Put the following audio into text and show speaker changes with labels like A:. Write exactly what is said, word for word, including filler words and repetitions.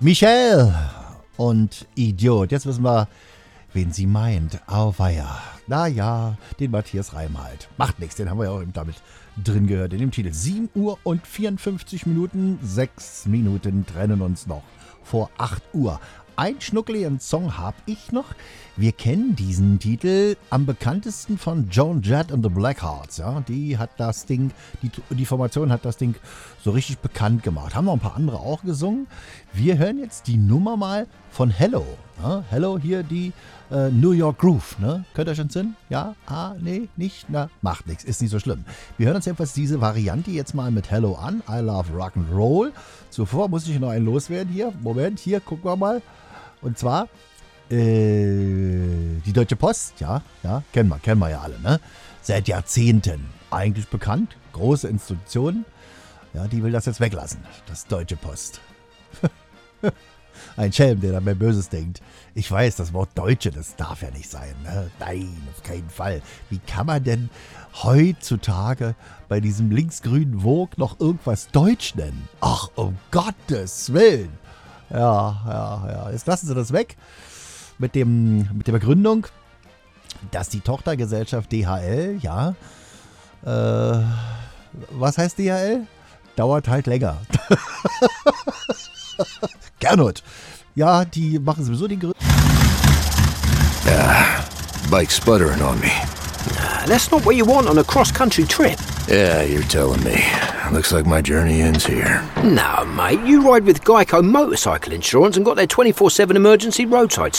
A: Michelle und Idiot. Jetzt wissen wir, wen sie meint. Auweia. Naja, den Matthias Reim halt. Macht nichts, den haben wir ja auch eben damit drin gehört in dem Titel. sieben Uhr und vierundfünfzig Minuten, sechs Minuten trennen uns noch vor acht Uhr. Ein schnuckeligen Song habe ich noch. Wir kennen diesen Titel am bekanntesten von Joan Jett and the Blackhearts. Ja, die hat das Ding, die, die Formation hat das Ding so richtig bekannt gemacht. Haben noch ein paar andere auch gesungen. Wir hören jetzt die Nummer mal von Hello. Ja, Hello hier die äh, New York Groove. Ne? Könnt ihr schon Sinn? Ja? Ah, nee, nicht? Na, macht nichts. Ist nicht so schlimm. Wir hören uns jedenfalls diese Variante jetzt mal mit Hello an. I Love Rock'n'Roll. Zuvor muss ich noch einen loswerden hier. Moment, hier, gucken wir mal. Und zwar äh, die Deutsche Post, ja, ja, kennen wir, kennen wir ja alle, ne? Seit Jahrzehnten eigentlich bekannt, große Institution, ja, die will das jetzt weglassen, das Deutsche Post. Ein Schelm, der da mehr Böses denkt. Ich weiß, das Wort Deutsche, das darf ja nicht sein, ne? Nein, auf keinen Fall. Wie kann man denn heutzutage bei diesem linksgrünen Vogue noch irgendwas Deutsch nennen? Ach, um Gottes Willen. Ja, ja, ja. Jetzt lassen sie das weg mit dem mit der Begründung, dass die Tochtergesellschaft D H L, ja, äh, was heißt D H L? Dauert halt länger. Gernot. Ja, die machen sowieso den Grund.
B: Ah, bike's sputtering on me.
C: Nah, that's not what you want on a cross-country trip.
B: Yeah, you're telling me. Looks like my journey ends here.
C: No, mate, you ride with Geico Motorcycle Insurance and got their twenty-four seven emergency roadside